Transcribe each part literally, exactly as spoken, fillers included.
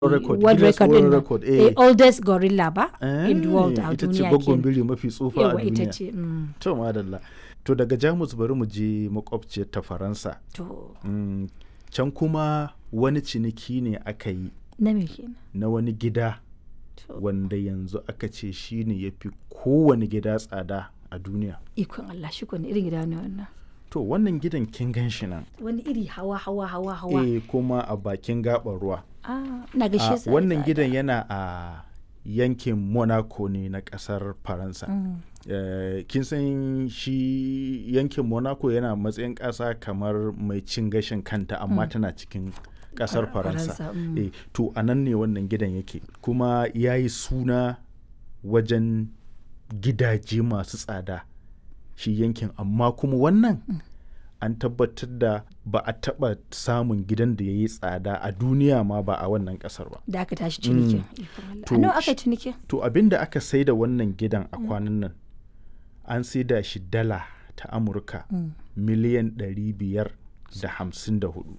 record world Guinness record World din nan. Record Eh, eh oldest gorilla ba in the world a ita ce duniya gwaggon kenan. biri mafi tsufa a Yawa ita duniya. ce. mm. To madalla. To daga Jamus bari mu je makwabciyar ta Faransa. To Mm, Can kuma wani ciniki ne aka yi na me kenan? na wani gida To wanda yanzu aka ce shi ne ya fi kowane gida tsada a duniya. ikon Allah shi ne irin gida ne wannan. To wannan gidan kin gan shi nan. Wani iri hawa hawa hawa hawa. Eh kuma a bakin gaɓar ruwa. Ah, ina ga A, shi yasa wannan tsada. gidan yana a yankin Monaco ne na ƙasar Faransa. Mm. Eh, kin san shi yankin Monaco yana matsayin ƙasa kamar mai cin gashin kanta amma tana cikin ƙasar Far- Faransa. Faransa, mm. Eh, to a nan ne wannan gidan yake kuma ya yi suna wajen gidaje masu tsada shi yankin amma kuma wannan an tabbatar da ba a taɓa samun gidan da ya yi tsada a duniya ma ba a wannan ƙasar ba. Da aka tashi cinikin. Ikon Allah. To A nawa aka shi- yi cinikin? To abin da aka sai da wannan gidan a kwanan nan an sai da shi dala ta Amurka miliyan ɗari biyar da hamsin da hudu.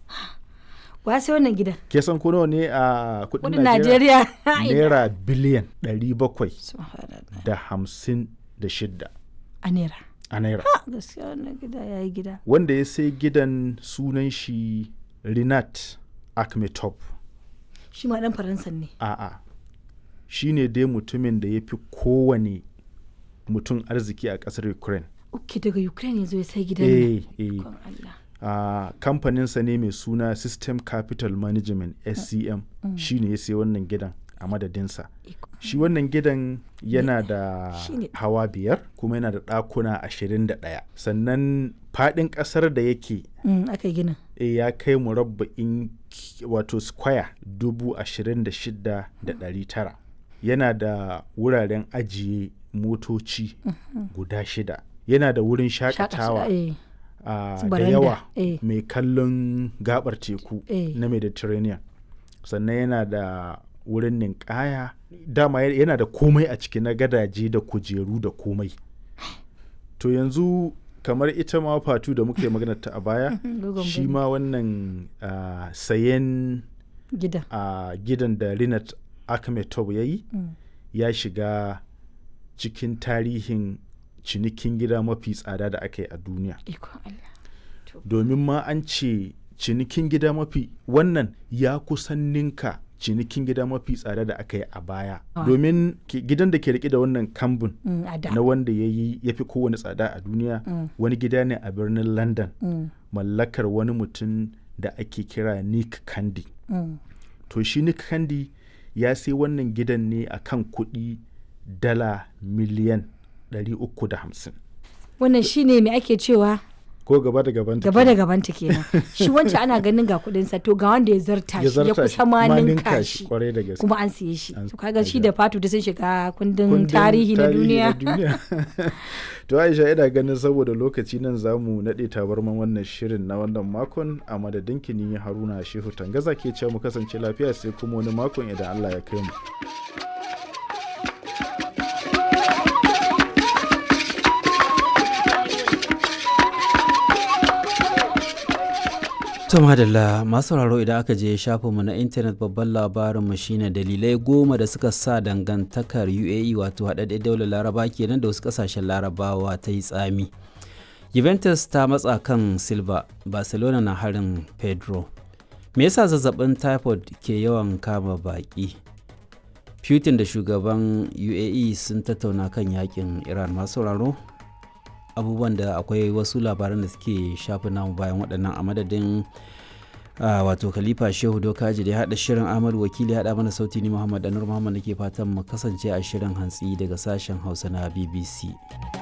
Wa sai wannan gidan? Ke san ko nawa ne a kudin Kudin Najeriya? Najeriya. Naira biliyan ɗari bakwai Subhanallah. da hamsin da shidda A naira. a naira. Ah, gaskiya wannan gida ya yi gida. Wanda ya sai gidan sunan shi Rinat Akhmetov. Shi ma dan Faransan ne. A'a, shi ne dai mutumin da ya fi kowane mutum arziki a ƙasar Ukraine. Uke daga Ukraine yanzu ya sai gidan nan. Eh, eh. Ikon Allah. a kamfaninsa ne mai suna System Capital Management S C M shi ne ya sai wannan gidan a madadinsa. Ikon. Shi wannan gidan yana da Shine. hawa biyar kuma yana da ɗakuna ashirin da ɗaya. Sannan faɗin ƙasar da yake Mm, aka yi ginin. e, ya kai murabba'in ki- wato square dubu ashirin da shida da ɗari tara. Yana da wuraren ajiye motoci guda shida. Yana da wurin shakatawa. Eh. a Su da baranda, yawa eh. mai kallon gabar teku Eh. na Mediterranean sannan yana da wurin ninkaya dama ya- yana da komai a ciki na gadaje da kujeru da komai to yanzu kamar ita ma fatu da muke magana ta a baya Dogon shi biri. ma wannan ah, sayen Gidan. a gidan da Rinat Akhmetov ya yi Mm. ya shiga cikin tarihin cinikin gida mafi tsada da aka yi a duniya Ikon Allah. To, domin ma an ce cinikin gida mafi wannan ya kusan ninka cinikin gida mafi tsada da aka yi a baya Ah. domin ke- gidan da ke rike da wannan kambun mm, a da. na wanda ya yi ya fi kowane tsada a duniya Mm. wani gida ne a birnin London Mm, mallakar wani mutum da ake kira Nick Candy mm. to shi Nick Candy ya sai wannan gidan ne a kan kuɗi dala miliyan ɗari uku da hamsin Wannan shi ne mai ake cewa ko gaba da gaban ta gaba da kenan. gabanta kenan. Shi wancan ana ganin ga kudinsa to ga wanda ya zarta Ya shi ya zarta kusa ma ma ninka shi. kwarai da gaske. Kuma an siye shi. An- To kaga shi an- da fatu da sun shiga kundin Kundin tarihi na duniya. duniya. To Aisha ina ganin saboda lokaci nan zamu naɗe tabarman wannan shirin na wannan makon a madadin kini Haruna Shehu Tangaza ke cewa mu kasance lafiya sai kuma wani makon idan Allah ya kai mu. To madalla masu sauraro idan aka je shafinmu na intanet babban labarinmu shine dalilai goma da suka sa dangantakar U A E wato haɗaɗɗen daular laraba kenan da wasu ƙasashen larabawa ta yi tsami. Juventus ta matsa kan Silva, Barcelona na harin Pedro. Me yasa zazzabin typhoid ke yawan kama baƙi? Putin da shugaban U A E sun tattauna kan yakin Iran masu sauraro. Abubuwan da akwai wasu labaran da suke shafi namu bayan waɗannan a madadin ah, wato khalifa shehu dokaji da ya haɗa shirin ahmad wakili ya haɗa mana sauti ni muhammad anur muhammad da ke fatan mu kasance a shirin hantsi daga sashen hausa na B B C.